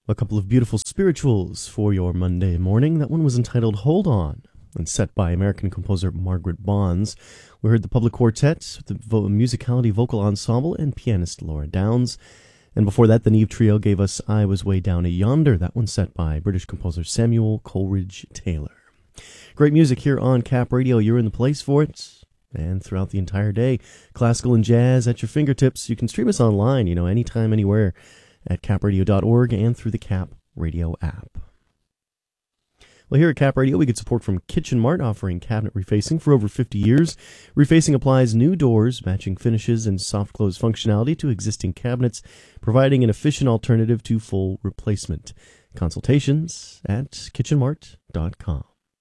A couple of beautiful spirituals for your Monday morning. That one was entitled Hold On, and set by American composer Margaret Bonds. We heard the Public Quartet, the Musicality Vocal Ensemble, and pianist Laura Downs. And before that, the Neve Trio gave us I Was Way Down Yonder. That one set by British composer Samuel Coleridge Taylor. Great music here on Cap Radio. You're in the place for it. And throughout the entire day, classical and jazz at your fingertips. You can stream us online, anytime, anywhere, at capradio.org and through the Cap Radio app. Well, here at Cap Radio, we get support from Kitchen Mart, offering cabinet refacing for over 50 years. Refacing applies new doors, matching finishes, and soft close functionality to existing cabinets, providing an efficient alternative to full replacement. Consultations at kitchenmart.com.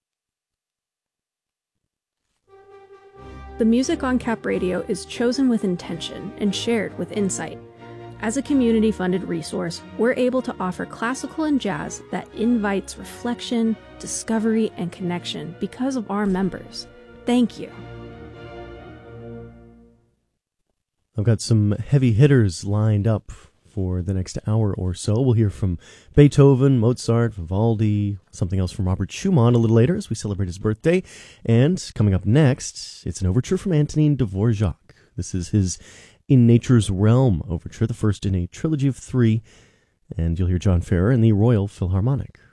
The music on Cap Radio is chosen with intention and shared with insight. As a community-funded resource, we're able to offer classical and jazz that invites reflection, discovery, and connection because of our members. Thank you. I've got some heavy hitters lined up for the next hour or so. We'll hear from Beethoven, Mozart, Vivaldi, something else from Robert Schumann a little later as we celebrate his birthday. And coming up next, it's an overture from Antonin Dvorak. This is his In Nature's Realm overture, the first in a trilogy of 3. And you'll hear John Ferrer and the Royal Philharmonic.